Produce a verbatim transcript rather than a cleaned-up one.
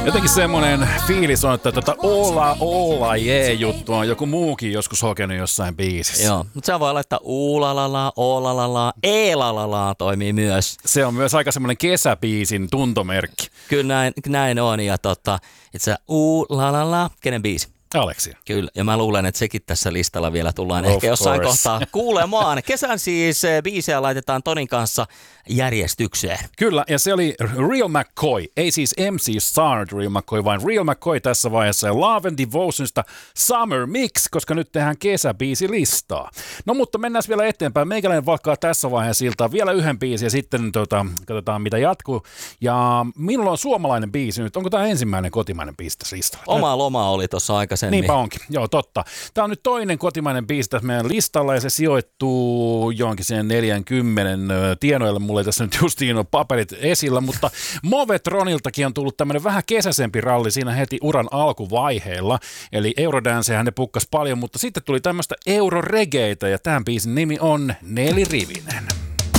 Jotenkin semmonen fiilis on, että tota olla, olla, jee juttu on joku muukin joskus hokenut jossain biisissä. Joo, mutta sä voi laittaa uulalala, oolalala, eelalala toimii myös. Se on myös aika semmonen kesäbiisin tuntomerkki. Kyllä näin, näin on ja tota, itse uulalala, kenen biisi? Aleksia. Kyllä, ja mä luulen, että sekin tässä listalla vielä tullaan Of ehkä jossain course. kohtaa kuulemaan. Kesän siis biisejä laitetaan Tonin kanssa järjestykseen. Kyllä, ja se oli Real McCoy, ei siis M C Starred Real McCoy, vaan Real McCoy tässä vaiheessa ja Love and Devotionista Summer Mix, koska nyt tehdään kesäbiisilistaa. No mutta mennään vielä eteenpäin. Meikäläinen valkkaa tässä vaiheessa iltaa vielä yhden biisin ja sitten tota, katsotaan mitä jatkuu. Ja minulla on suomalainen biisi nyt. Onko tämä ensimmäinen kotimainen biisi tässä listalla? Oma loma oli tuossa aikaisemmin. Niinpä onkin, joo totta. Tämä on nyt toinen kotimainen biisi tässä meidän listalla ja se sijoittuu johonkin sen neljäkymmentä tienoille. Mulla ei tässä nyt justiin ole paperit esillä, mutta Movetroniltakin on tullut tämmöinen vähän kesäisempi ralli siinä heti uran alkuvaiheilla. Eli Eurodancehän ne pukkas paljon, mutta sitten tuli tämmöistä euroregeitä ja tämän biisin nimi on Nelirivinen.